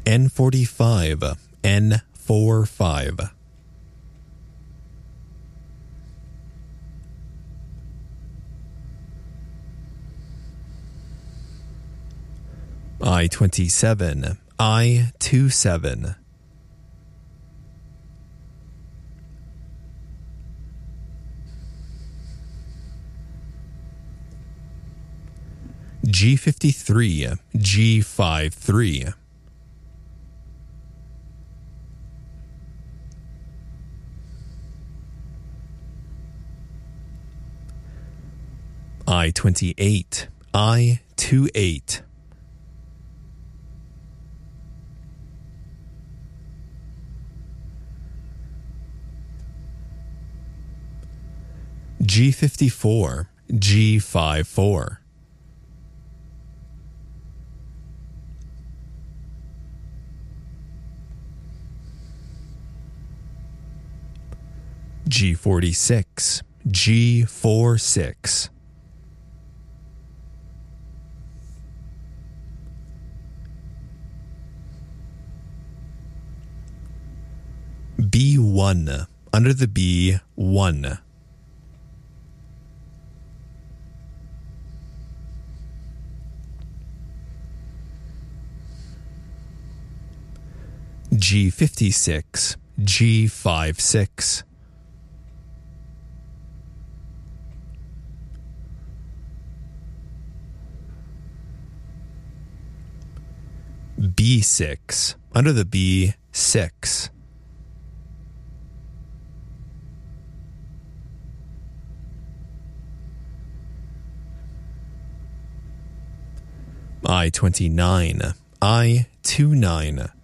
N45, N45. I-27, I-27. G53, G53. I-28, I-28. G54, G54. G46, G46. B1, under the B1. G56, G56. B6, under the B6. I-29, I-29.